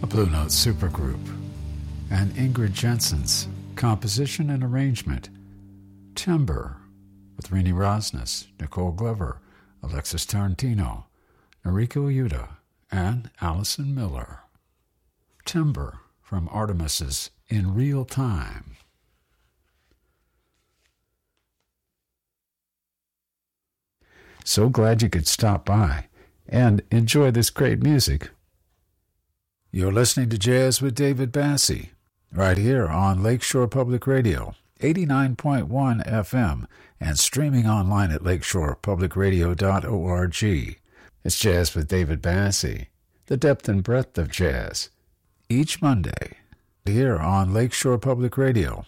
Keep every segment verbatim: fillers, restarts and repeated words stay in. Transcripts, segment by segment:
a Blue Note supergroup, and Ingrid Jensen's composition and arrangement, Timber, with Rini Rosnes, Nicole Glover, Alexis Tarantino, Noriko Yuta, and Allison Miller. Timber from Artemis's In Real Time. So glad you could stop by and enjoy this great music. You're listening to Jazz with David Bassi, right here on Lakeshore Public Radio, eighty-nine point one F M, and streaming online at lakeshore public radio dot org. It's Jazz with David Bassi, the depth and breadth of jazz, each Monday, here on Lakeshore Public Radio.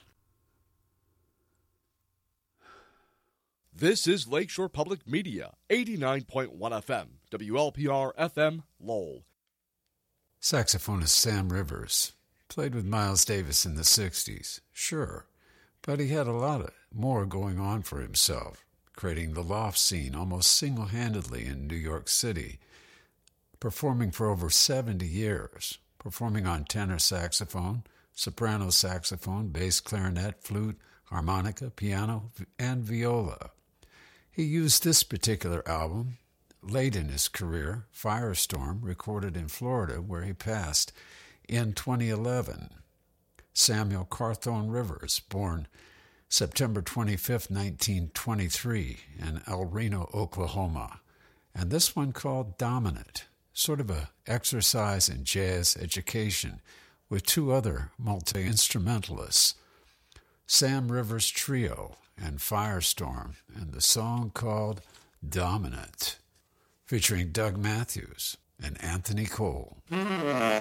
This is Lakeshore Public Media, eighty-nine point one F M, W L P R F M, Lowell. Saxophonist Sam Rivers played with Miles Davis in the sixties, sure, but he had a lot more going on for himself, creating the loft scene almost single-handedly in New York City, performing for over seventy years, performing on tenor saxophone, soprano saxophone, bass clarinet, flute, harmonica, piano, and viola. He used this particular album late in his career, Firestorm, recorded in Florida, where he passed in twenty eleven. Samuel Carthone Rivers, born September twenty-fifth, nineteen twenty-three, in El Reno, Oklahoma. And this one called Dominant, sort of a exercise in jazz education with two other multi-instrumentalists, Sam Rivers Trio and Firestorm, and the song called Dominant, featuring Doug Matthews and Anthony Cole.